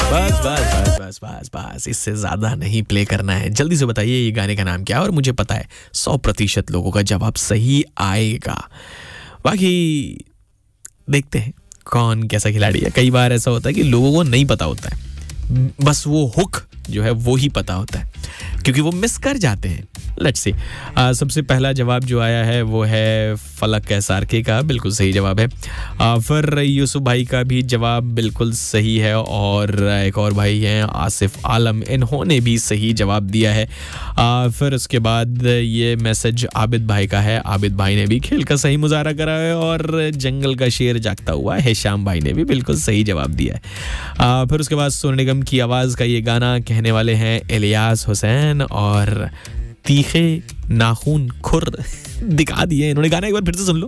बस बस बस बस बस बस, इससे ज्यादा नहीं प्ले करना है। जल्दी से बताइए ये गाने का नाम क्या है, और मुझे पता है 100% लोगों का जवाब सही आएगा। बाकी देखते हैं कौन कैसा खिलाड़ी है। कई बार ऐसा होता है कि लोगों को नहीं पता होता है, बस वो हुक जो है वो ही पता होता है, क्योंकि वो मिस कर जाते हैं। लेट्स सी, सबसे पहला जवाब जो आया है वो है फलक एसआरके का, बिल्कुल सही जवाब है। फिर यूसुफ भाई का भी जवाब बिल्कुल सही है, और एक और भाई हैं आसिफ आलम, इन्होंने भी सही जवाब दिया है। फिर उसके बाद ये मैसेज आबिद भाई का है, आबिद भाई ने भी खेल का सही मुजाहरा करा है, और जंगल का शेर जागता हुआ है शाम भाई ने भी बिल्कुल सही जवाब दिया है। फिर उसके बाद सोनू निगम की आवाज़ का ये गाना कहने वाले हैं इलियास हुसैन, और तीखे नाखून खुर दिखा दिए इन्होंने। गाना एक बार फिर से सुन लो।